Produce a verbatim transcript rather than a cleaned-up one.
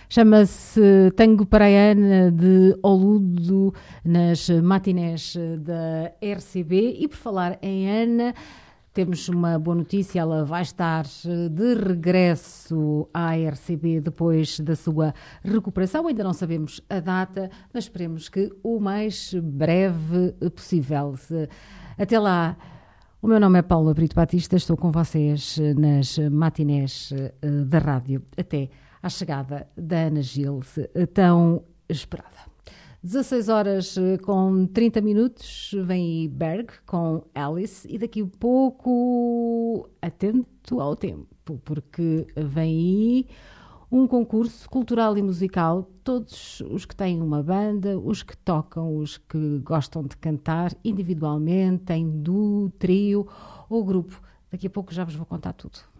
Chama-se Tango para a Ana de Oludo nas matinés da R C B. E por falar em Ana, temos uma boa notícia, ela vai estar de regresso à R C B depois da sua recuperação. Ainda não sabemos a data, mas esperemos que o mais breve possível. Até lá, o meu nome é Paula Brito Batista, estou com vocês nas matinés da rádio até à chegada da Ana Gil, tão esperada. dezasseis horas com trinta minutos, vem aí Berg com Alice e daqui a pouco atento ao tempo, porque vem aí um concurso cultural e musical, todos os que têm uma banda, os que tocam, os que gostam de cantar individualmente, em duo, trio ou grupo. Daqui a pouco já vos vou contar tudo.